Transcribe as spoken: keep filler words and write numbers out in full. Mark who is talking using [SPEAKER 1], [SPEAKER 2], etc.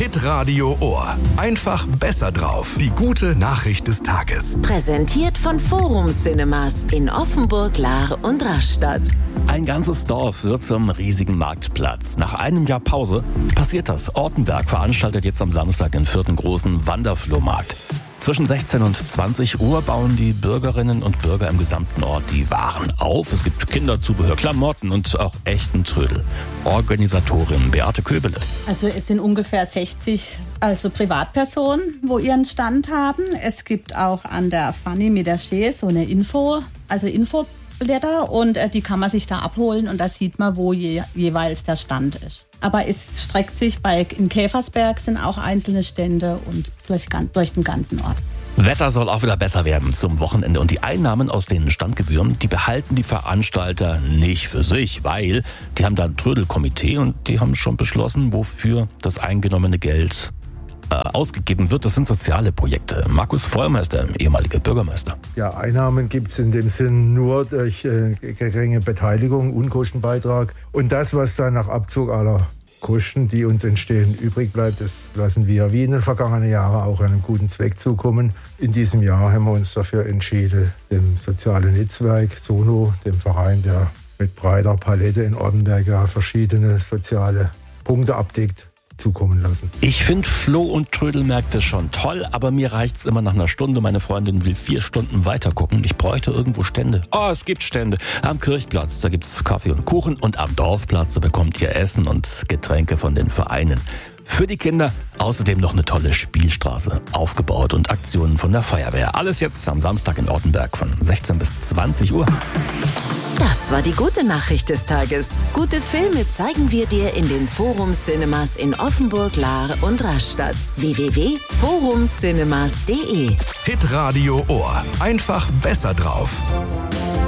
[SPEAKER 1] Hitradio Ohr. Einfach besser drauf. Die gute Nachricht des Tages.
[SPEAKER 2] Präsentiert von Forum Cinemas in Offenburg, Lahr und Rastatt.
[SPEAKER 3] Ein ganzes Dorf wird zum riesigen Marktplatz. Nach einem Jahr Pause passiert das. Ortenberg veranstaltet jetzt am Samstag den vierten großen Wanderflohmarkt. Zwischen sechzehn und zwanzig Uhr bauen die Bürgerinnen und Bürger im gesamten Ort die Waren auf. Es gibt Kinderzubehör, Klamotten und auch echten Trödel. Organisatorin Beate Köbele.
[SPEAKER 4] Also es sind ungefähr sechzig also Privatpersonen, wo ihren Stand haben. Es gibt auch an der Fanny mit der Schee so eine Info, also Infoblätter und äh, die kann man sich da abholen und da sieht man, wo je, jeweils der Stand ist. Aber es streckt sich bei, in Käfersberg sind auch einzelne Stände und durch, durch den ganzen Ort.
[SPEAKER 3] Wetter soll auch wieder besser werden zum Wochenende. Und die Einnahmen aus den Standgebühren, die behalten die Veranstalter nicht für sich, weil die haben da ein Trödelkomitee und die haben schon beschlossen, wofür das eingenommene Geld äh, ausgegeben wird. Das sind soziale Projekte. Markus Feuermeister, ehemaliger Bürgermeister.
[SPEAKER 5] Ja, Einnahmen gibt es in dem Sinn nur durch äh, geringe Beteiligung, Unkostenbeitrag. Und das, was dann nach Abzug aller Kosten, die uns entstehen, übrig bleibt, das lassen wir wie in den vergangenen Jahren auch einem guten Zweck zukommen. In diesem Jahr haben wir uns dafür entschieden, dem sozialen Netzwerk Sono, dem Verein, der mit breiter Palette in Ortenberg ja verschiedene soziale Punkte abdeckt, zukommen lassen.
[SPEAKER 3] Ich finde Floh- und Trödelmärkte schon toll, aber mir reicht's immer nach einer Stunde. Meine Freundin will vier Stunden weiter gucken. Ich bräuchte irgendwo Stände. Oh, es gibt Stände. Am Kirchplatz, da gibt's Kaffee und Kuchen und am Dorfplatz, da bekommt ihr Essen und Getränke von den Vereinen. Für die Kinder außerdem noch eine tolle Spielstraße aufgebaut und Aktionen von der Feuerwehr. Alles jetzt am Samstag in Ortenberg von sechzehn bis zwanzig Uhr.
[SPEAKER 2] Das war die gute Nachricht des Tages. Gute Filme zeigen wir dir in den Forum Cinemas in Offenburg, Lahr und Rastatt. w w w punkt forum cinemas punkt d e
[SPEAKER 1] Hitradio Ohr. Einfach besser drauf.